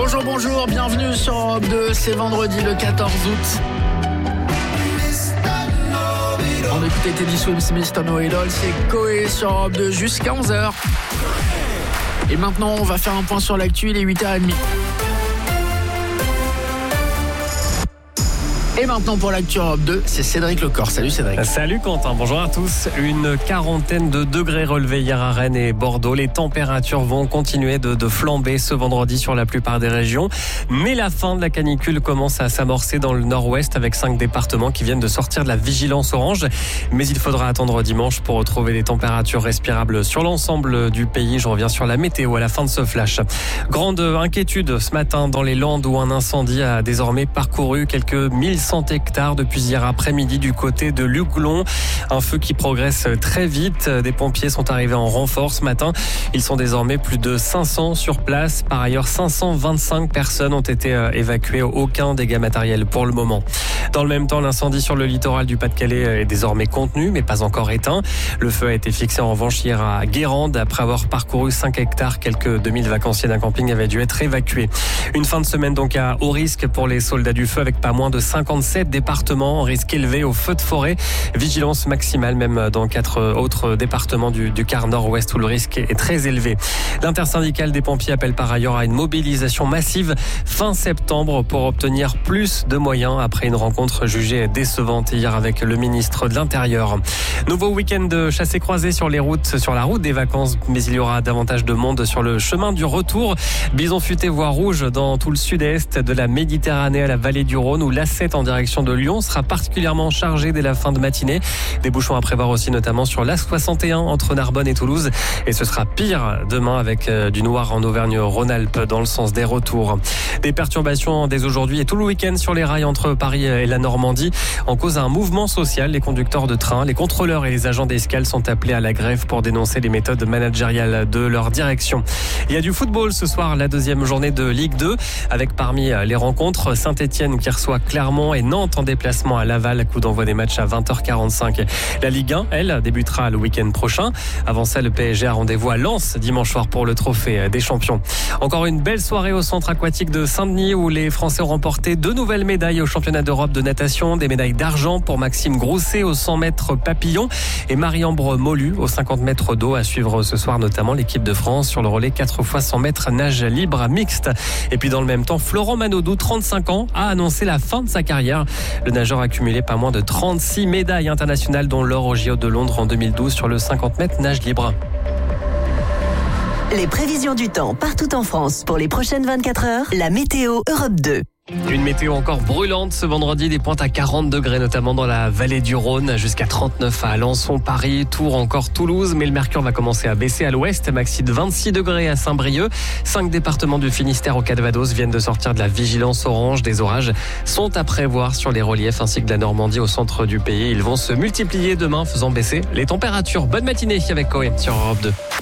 Bonjour, bienvenue sur Europe 2, c'est vendredi le 14 août. On écoutait Teddy Swims, No Idol, c'est Koé sur Europe 2 jusqu'à 11h. Et maintenant, on va faire un point sur l'actu, il est 8h30. Et maintenant pour l'actu Europe 2, c'est Cédric Lecor. Salut Cédric. Salut Quentin, bonjour à tous. Une quarantaine de degrés relevés hier à Rennes et Bordeaux. Les températures vont continuer de flamber ce vendredi sur la plupart des régions. Mais la fin de la canicule commence à s'amorcer dans le nord-ouest avec 5 départements qui viennent de sortir de la vigilance orange. Mais il faudra attendre dimanche pour retrouver des températures respirables sur l'ensemble du pays. Je reviens sur la météo à la fin de ce flash. Grande inquiétude ce matin dans les Landes où un incendie a désormais parcouru quelques 1100 hectares depuis hier après-midi du côté de Luglon. Un feu qui progresse très vite. Des pompiers sont arrivés en renfort ce matin. Ils sont désormais plus de 500 sur place. Par ailleurs, 525 personnes ont été évacuées. Aucun dégât matériel pour le moment. Dans le même temps, l'incendie sur le littoral du Pas-de-Calais est désormais contenu, mais pas encore éteint. Le feu a été fixé en revanche hier à Guérande. Après avoir parcouru 5 hectares, quelques 2000 vacanciers d'un camping avaient dû être évacués. Une fin de semaine donc à haut risque pour les soldats du feu avec pas moins de 57 départements en risque élevé au feu de forêt. Vigilance maximale même dans 4 autres départements du quart nord-ouest où le risque est très élevé. L'intersyndicale des pompiers appelle par ailleurs à une mobilisation massive fin septembre pour obtenir plus de moyens après une rencontre jugée décevante hier avec le ministre de l'Intérieur. Nouveau week-end de chassé-croisé sur la route des vacances, mais il y aura davantage de monde sur le chemin du retour. Bison futé voie rouge dans tout le sud-est de la Méditerranée à la vallée du Rhône où l'A7 en direction de Lyon sera particulièrement chargé dès la fin de matinée. Des bouchons à prévoir aussi notamment sur l'A61 entre Narbonne et Toulouse. Et ce sera pire demain avec du noir en Auvergne-Rhône-Alpes dans le sens des retours. Des perturbations dès aujourd'hui et tout le week-end sur les rails entre Paris et la Normandie. En cause d'un mouvement social, les conducteurs de train, les contrôleurs et les agents d'escale sont appelés à la grève pour dénoncer les méthodes managériales de leur direction. Il y a du football ce soir, la deuxième journée de Ligue 2 avec parmi les rencontres Saint-Etienne qui reçoit Clermont et Nantes en déplacement à Laval, coup d'envoi des matchs à 20h45. La Ligue 1, elle, débutera le week-end prochain. Avant ça, le PSG a rendez-vous à Lens dimanche soir pour le trophée des champions. Encore une belle soirée au centre aquatique de Saint-Denis où les Français ont remporté 2 nouvelles médailles au championnat d'Europe de natation. Des médailles d'argent pour Maxime Grousset au 100 mètres papillon et Marie-Ambre Molu au 50 mètres d'eau. À suivre ce soir notamment l'équipe de France sur le relais 4 x 100 mètres nage libre mixte. Et puis dans le même temps, Florent Manodou, 35 ans, a annoncé la fin de sa carrière. Le nageur a cumulé pas moins de 36 médailles internationales dont l'or au JO de Londres en 2012 sur le 50 mètres nage libre. Les prévisions du temps partout en France pour les prochaines 24 heures, la météo Europe 2. Une météo encore brûlante ce vendredi, des pointes à 40 degrés notamment dans la vallée du Rhône, jusqu'à 39 à Alençon, Paris, Tours, encore Toulouse. Mais le mercure va commencer à baisser à l'ouest, maxi de 26 degrés à Saint-Brieuc. 5 départements du Finistère au Calvados viennent de sortir de la vigilance orange. Des orages sont à prévoir sur les reliefs ainsi que de la Normandie au centre du pays. Ils vont se multiplier demain faisant baisser les températures. Bonne matinée avec Koé sur Europe 2.